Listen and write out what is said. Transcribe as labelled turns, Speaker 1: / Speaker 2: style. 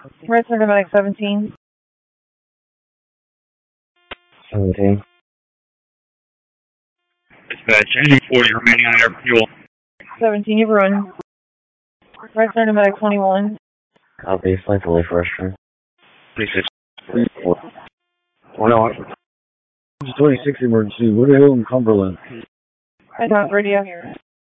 Speaker 1: Red Center Medic 17.
Speaker 2: 17.
Speaker 3: Dispatch, engine 40 remaining on air fuel.
Speaker 1: 17, you've run. Red Center Medic 21.
Speaker 2: Copy, flight delay for restroom.
Speaker 3: 26.
Speaker 2: 4 no. It's 26 emergency, Wood Hill and Cumberland.
Speaker 1: I got radio here.